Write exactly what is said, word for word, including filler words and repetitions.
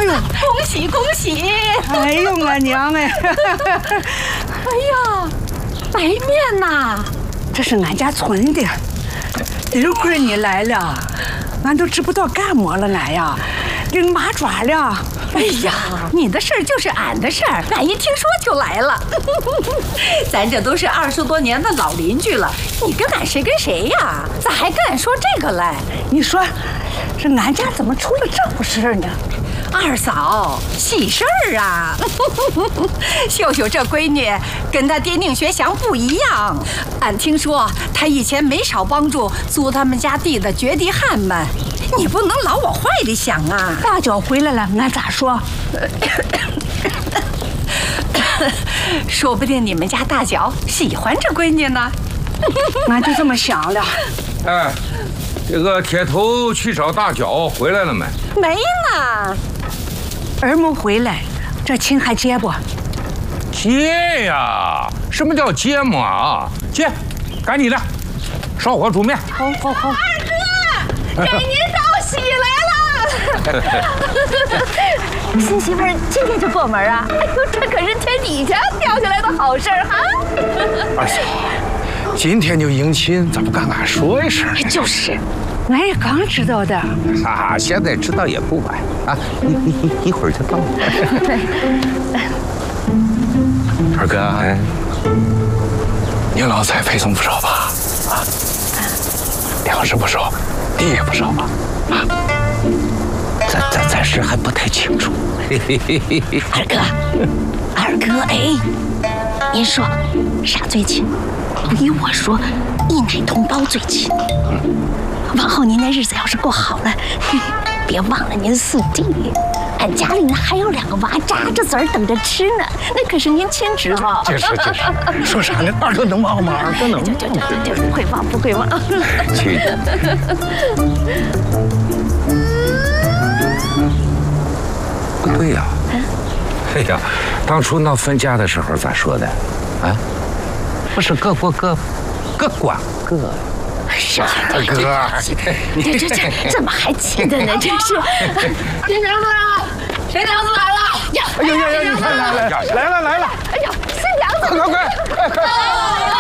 呦， 恭喜恭喜！ 哎呦，俺娘哎！ 哎呀，白面呐！ 这是俺家存的，一会儿你来了，俺都知不道干么了，俺呀，领麻爪了。 哎呀，你的事儿就是俺的事儿，俺一听说就来了。咱这都是二十多年的老邻居了，你跟俺谁跟谁呀？咋还跟俺说这个来？ 你说，这俺家怎么出了这么事呢？ 二嫂，喜事儿啊！秀秀这闺女跟她爹宁学祥不一样，俺听说她以前没少帮助租他们家地的绝地汉们，你不能老往坏里想啊！ 大脚回来了，俺咋说？ 说不定你们家大脚喜欢这闺女呢。 俺就这么想了。 哎，这个铁头去找大脚回来了没？ 没呢。 儿没回来，这亲还接不？ 接呀！什么叫接嘛啊？接，赶紧的，烧火煮面。 好，好，好。 二哥，给您道喜来了。新媳妇儿今天就过门啊？哎呦，这可是天底下掉下来的好事儿哈！ 二嫂，今天就迎亲，咋不跟俺说一声呢？ 就是， 俺也刚知道的。 啊，现在知道也不晚啊！一一一会儿就到了。 二哥，哎，您老财陪送不少吧？啊，粮食不少，地也不少吧？啊， 暂暂暂时还不太清楚。 二哥，二哥，哎，您说啥最亲？依我说，一奶同胞最亲。往后您那日子要是过好了，别忘了您四弟。俺家里呢还有两个娃扎着嘴儿等着吃呢，那可是您亲侄子。 这是这是，说啥呢？二哥能忘吗？二哥能？ 就就就就不会忘，不会忘。 去。不对呀！哎呀，当初闹分家的时候咋说的？啊，不是各过各，各管各。 二哥， 这这这怎么还记得呢？真是。谁娘子啊？谁娘子来了？呀！ 哎呀呀呀！你看来了，来了来了！ 哎呀，新娘子！ 快快快！